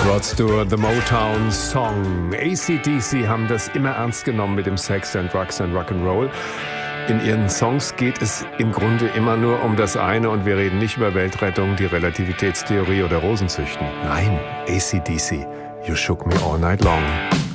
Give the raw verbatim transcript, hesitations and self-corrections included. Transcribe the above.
Rod Stewart, The Motown Song. A C D C haben das immer ernst genommen mit dem Sex and Drugs and Rock'n'Roll. In ihren Songs geht es im Grunde immer nur um das eine und wir reden nicht über Weltrettung, die Relativitätstheorie oder Rosenzüchten. Nein, A C D C, You Shook Me All Night Long.